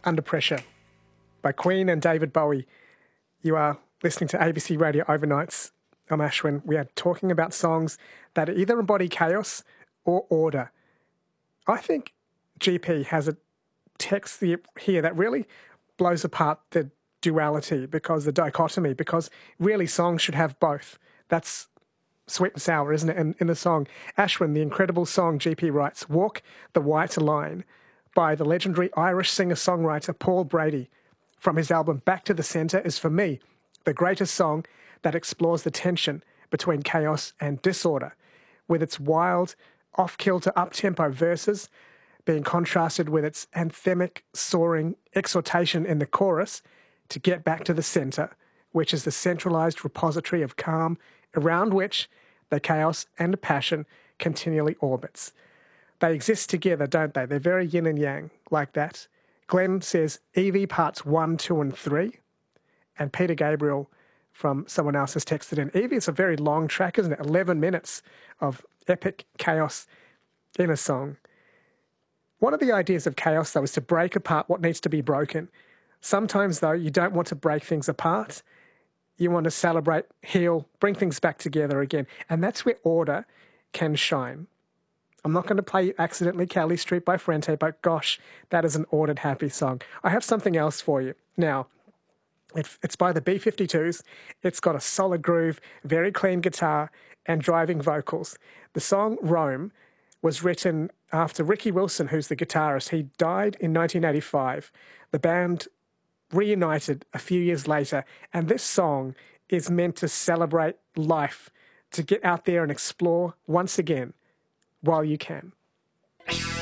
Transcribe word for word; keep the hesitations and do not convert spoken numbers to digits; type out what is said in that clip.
Under Pressure by Queen and David Bowie. You are listening to A B C Radio Overnights. I'm Ashwin. We are talking about songs that either embody chaos or order. I think G P has a text here that really blows apart the duality, because the dichotomy, because really songs should have both. That's sweet and sour, isn't it? In, in the song, Ashwin, the incredible song G P writes, Walk the White Line, by the legendary Irish singer-songwriter Paul Brady, from his album Back to the Centre, is for me the greatest song that explores the tension between chaos and disorder, with its wild, off-kilter, up-tempo verses being contrasted with its anthemic, soaring exhortation in the chorus to get back to the centre, which is the centralised repository of calm around which the chaos and the passion continually orbits. They exist together, don't they? They're very yin and yang, like that. Glenn says Evie parts one, two and three. And Peter Gabriel from someone else has texted in. Evie, it's a very long track, isn't it? eleven minutes of epic chaos in a song. One of the ideas of chaos, though, is to break apart what needs to be broken. Sometimes, though, you don't want to break things apart. You want to celebrate, heal, bring things back together again. And that's where order can shine. I'm not going to play accidentally Cali Street by Frente, but gosh, that is an ordered, happy song. I have something else for you. Now, it's by the B fifty-twos. It's got a solid groove, very clean guitar, and driving vocals. The song Rome was written after Ricky Wilson, who's the guitarist. He died in nineteen eighty-five. The band reunited a few years later, and this song is meant to celebrate life, to get out there and explore once again while you can.